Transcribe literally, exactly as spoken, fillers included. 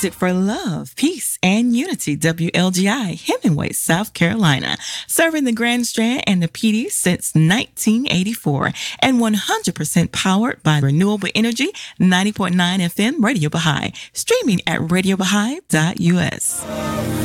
music for love, peace, and unity. W L G I, Hemingway, South Carolina. Serving the Grand Strand and the P D since nineteen eighty-four. And one hundred percent powered by renewable energy, ninety point nine F M Radio Baha'i. Streaming at radio baha'i dot U S.